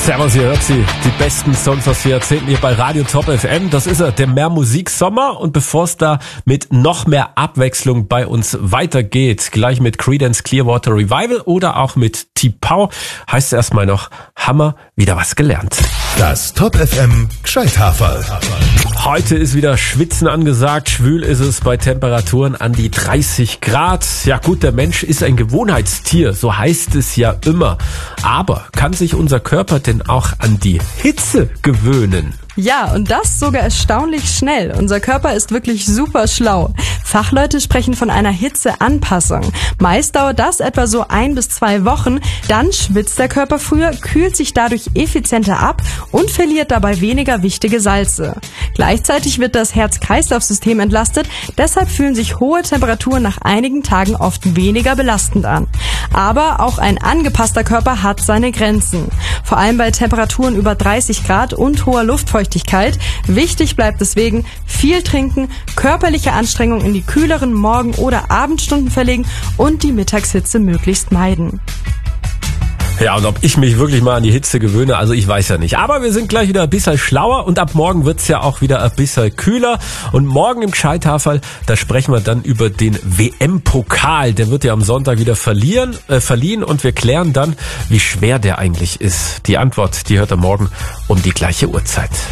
Servus, ihr hört sie, die besten Songs aus den Jahrzehnten hier bei Radio Top FM. Das ist er, der Mehr Musik Sommer. Und bevor es da mit noch mehr Abwechslung bei uns weitergeht, gleich mit Creedence Clearwater Revival oder auch mit T-Pow, heißt es erstmal noch, Hammer, wieder was gelernt. Das Top FM Gescheithaferl. Heute ist wieder Schwitzen angesagt. Schwül ist es bei Temperaturen an die 30 Grad. Ja gut, der Mensch ist ein Gewohnheitstier, so heißt es ja immer. Aber kann sich unser Körper denn auch an die Hitze gewöhnen? Ja, und das sogar erstaunlich schnell. Unser Körper ist wirklich super schlau. Fachleute sprechen von einer Hitzeanpassung. Meist dauert das etwa so 1 bis 2 Wochen. Dann schwitzt der Körper früher, kühlt sich dadurch effizienter ab und verliert dabei weniger wichtige Salze. Gleichzeitig wird das Herz-Kreislauf-System entlastet. Deshalb fühlen sich hohe Temperaturen nach einigen Tagen oft weniger belastend an. Aber auch ein angepasster Körper hat seine Grenzen. Vor allem bei Temperaturen über 30 Grad und hoher Luftfeuchtigkeit. Wichtig bleibt deswegen viel trinken, körperliche Anstrengung in die kühleren Morgen- oder Abendstunden verlegen und die Mittagshitze möglichst meiden. Ja, und ob ich mich wirklich mal an die Hitze gewöhne, also ich weiß ja nicht. Aber wir sind gleich wieder ein bisschen schlauer und ab morgen wird's ja auch wieder ein bisschen kühler. Und morgen im Gescheithaferl, da sprechen wir dann über den WM-Pokal. Der wird ja am Sonntag wieder verliehen und wir klären dann, wie schwer der eigentlich ist. Die Antwort, die hört ihr morgen um die gleiche Uhrzeit.